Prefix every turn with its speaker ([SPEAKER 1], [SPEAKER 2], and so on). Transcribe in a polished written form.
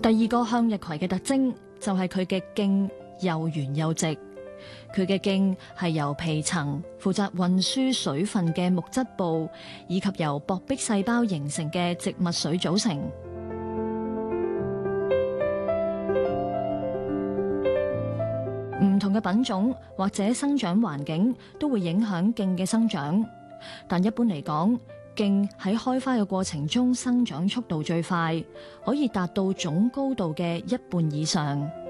[SPEAKER 1] 第二個向日葵嘅特徵就係佢嘅莖又圓又直。佢嘅莖係由皮層負責運輸水分嘅木質部，以及由薄壁細胞形成嘅植物水組成。唔同嘅品種或者生長環境都會影響莖嘅生長，但一般嚟講，莖喺開花嘅過程中生長速度最快，可以達到總高度嘅一半以上。